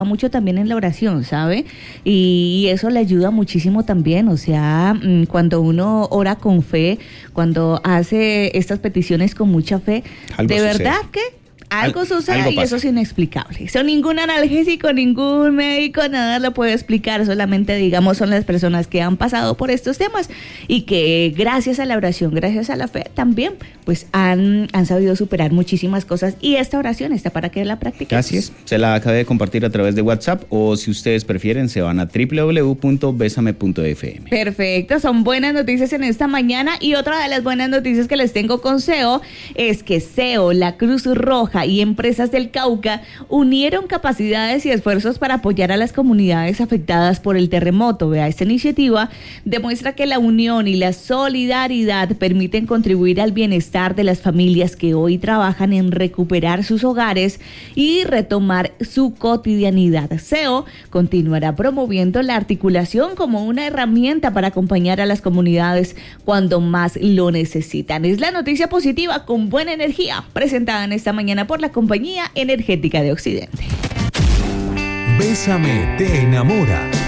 mucho también en la oración, ¿sabe? Y eso le ayuda muchísimo también, o sea, cuando uno ora con fe, cuando hace estas peticiones con mucha fe, Algo de sucede. verdad que algo sucede algo y pasa. eso es inexplicable. Eso ningún analgésico, ningún médico, nada lo puede explicar, solamente digamos son las personas que han pasado por estos temas y que gracias a la oración, gracias a la fe también, pues han sabido superar muchísimas cosas y esta oración está para que la practiquen. Así es, se la acabé de compartir a través de WhatsApp o si ustedes prefieren se van a www.besame.fm. Perfecto, son buenas noticias en esta mañana y otra de las buenas noticias que les tengo con SEO es que SEO, la Cruz Roja y empresas del Cauca unieron capacidades y esfuerzos para apoyar a las comunidades afectadas por el terremoto. Vea, esta iniciativa demuestra que la unión y la solidaridad permiten contribuir al bienestar de las familias que hoy trabajan en recuperar sus hogares y retomar su cotidianidad. SEO continuará promoviendo la articulación como una herramienta para acompañar a las comunidades cuando más lo necesitan. Es la noticia positiva con buena energía presentada en esta mañana por la Compañía Energética de Occidente. Bésame te enamora.